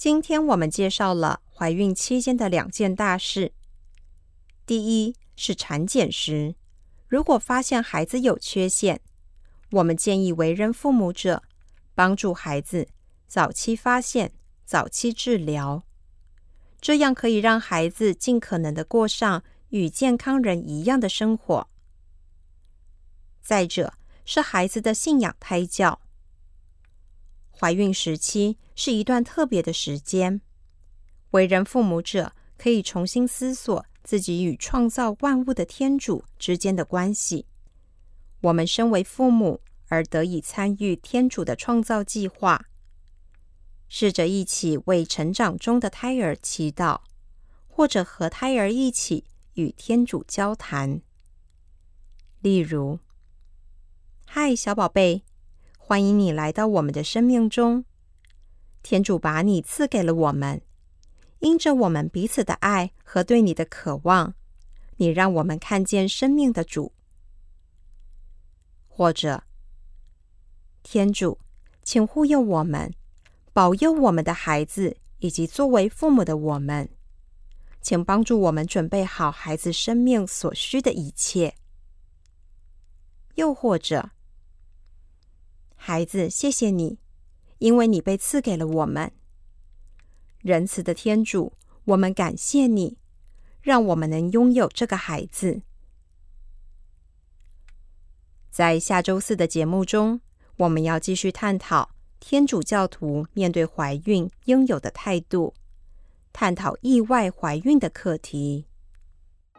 今天我们介绍了怀孕期间的2件大事。第一是产检时，如果发现孩子有缺陷，我们建议为人父母者帮助孩子早期发现、早期治疗，这样可以让孩子尽可能的过上与健康人一样的生活。再者是孩子的信仰胎教。怀孕时期是一段特别的时间，为人父母者可以重新思索自己与创造万物的天主之间的关系。我们身为父母而得以参与天主的创造计划，试着一起为成长中的胎儿祈祷，或者和胎儿一起与天主交谈。例如，嗨，小宝贝，欢迎你来到我们的生命中。天主把你赐给了我们，因着我们彼此的爱和对你的渴望，你让我们看见生命的主。或者，天主，请护佑我们，保佑我们的孩子，以及作为父母的我们，请帮助我们准备好孩子生命所需的一切。又或者，孩子，谢谢你，因为你被赐给了我们。仁慈的天主，我们感谢你，让我们能拥有这个孩子。在下周4的节目中，我们要继续探讨天主教徒面对怀孕应有的态度，探讨意外怀孕的课题。